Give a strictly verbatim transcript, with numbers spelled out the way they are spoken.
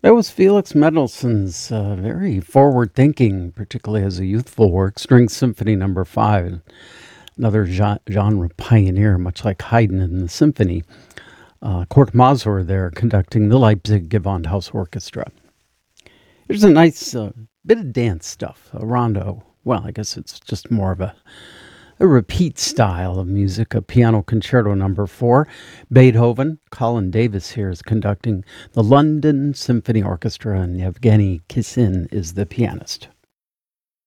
That was Felix Mendelssohn's uh, very forward thinking, particularly as a youthful work, String Symphony Number Five, another gen- genre pioneer, much like Haydn in the symphony. Uh, Kurt Masur there conducting the Leipzig Gewandhaus Orchestra. There's a nice uh, bit of dance stuff, a rondo. Well, I guess it's just more of a, a repeat style of music, a piano concerto number four. Beethoven, Colin Davis here is conducting the London Symphony Orchestra, and Yevgeny Kissin is the pianist.